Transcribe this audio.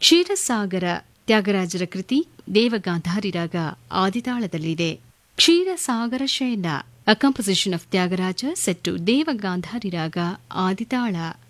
ಕ್ಷೀರಸಾಗರ ತ್ಯಾಗರಾಜರ ಕೃತಿ ದೇವಗಾಂಧಾರಿ ರಾಗ ಆದಿತಾಳದಲ್ಲಿದೆ. ಕ್ಷೀರಸಾಗರ ಶಯನ, a composition of Tyagaraja set to Devagandhari Raga Aditala.